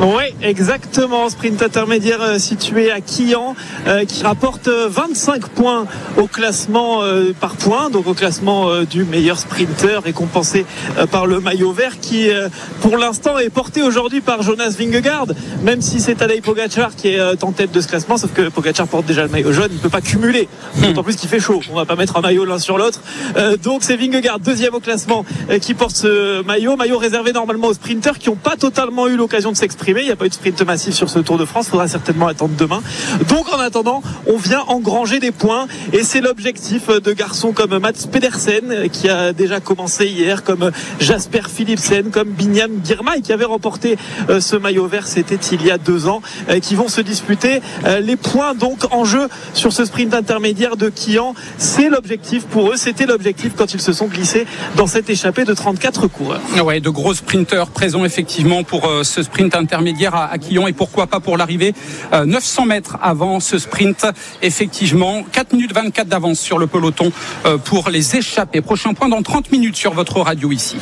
Oui, exactement. Sprint intermédiaire situé à Quillan, qui rapporte 25 points au classement par points, donc au classement du meilleur sprinter, récompensé par le maillot vert, qui pour l'instant est porté aujourd'hui par Jonas Vingegaard, même si c'est Tadej Pogačar qui est en tête de ce classement, sauf que Pogačar porte déjà le maillot jaune, il ne peut pas cumuler, d'autant plus qu'il fait chaud, on ne va pas mettre un maillot l'un sur l'autre, donc c'est Vingegaard, deuxième au classement, qui porte ce maillot réservé normalement aux sprinters qui n'ont pas totalement eu l'occasion de s'exprimer. Il n'y a pas eu de sprint massif sur ce Tour de France, il faudra certainement attendre demain. Donc en attendant, on vient engranger des points et c'est l'objectif de garçons comme Mats Pedersen qui a déjà commencé hier, comme Jasper Philipsen, comme Binyam Girmay qui avait remporté ce maillot vert, c'était il y a 2 ans, qui vont se disputer les points donc en jeu sur ce sprint intermédiaire de Quillan. C'est l'objectif pour eux, c'était l'objectif quand ils se sont glissés dans cette échappée de 34 coureurs. Ouais, de gros sprinteurs présents effectivement pour ce sprint intermédiaire à Quillan et pourquoi pas pour l'arrivée 900 mètres avant ce sprint. Effectivement, 4 minutes 24 d'avance sur le peloton pour les échappés. Prochain point dans 30 minutes sur votre radio ici.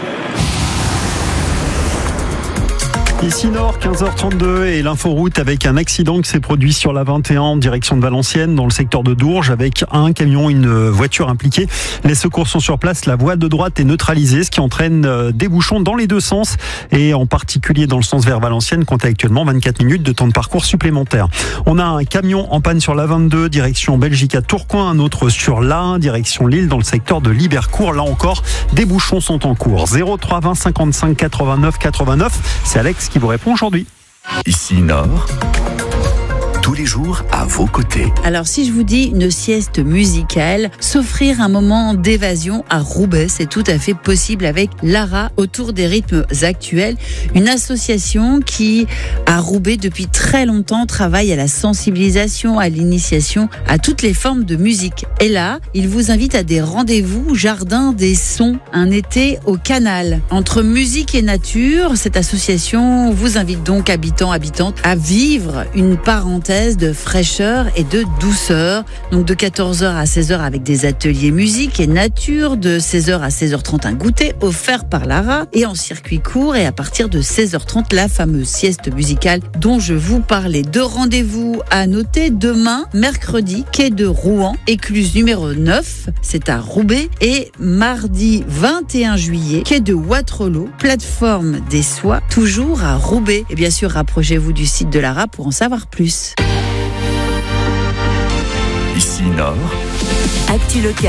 Ici Nord, 15h32 et l'inforoute avec un accident qui s'est produit sur la 21 en direction de Valenciennes dans le secteur de Dourges avec un camion, une voiture impliquée. Les secours sont sur place, la voie de droite est neutralisée, ce qui entraîne des bouchons dans les deux sens et en particulier dans le sens vers Valenciennes, compte actuellement 24 minutes de temps de parcours supplémentaire. On a un camion en panne sur la 22 direction Belgique à Tourcoing, un autre sur l'A1 direction Lille dans le secteur de Libercourt. Là encore, des bouchons sont en cours. 03 20 55 89 89, c'est Alex qui vous répond aujourd'hui. Ici Nord, tous les jours à vos côtés. Alors si je vous dis une sieste musicale, s'offrir un moment d'évasion à Roubaix, c'est tout à fait possible avec Lara autour des rythmes actuels, une association qui à Roubaix depuis très longtemps travaille à la sensibilisation, à l'initiation à toutes les formes de musique. Et là, il vous invite à des rendez-vous Jardin des Sons, un été au Canal. Entre musique et nature, cette association vous invite donc habitantes à vivre une parenthèse de fraîcheur et de douceur. Donc de 14h à 16h avec des ateliers musique et nature, de 16h à 16h30 un goûter offert par Lara et en circuit court, et à partir de 16h30 la fameuse sieste musicale dont je vous parlais. 2 rendez-vous à noter demain, mercredi, quai de Rouen, écluse numéro 9, c'est à Roubaix, et mardi 21 juillet, quai de Waterloo, plateforme des Soies, toujours à Roubaix. Et bien sûr, rapprochez-vous du site de Lara pour en savoir plus. Ici Nord, Actu Local.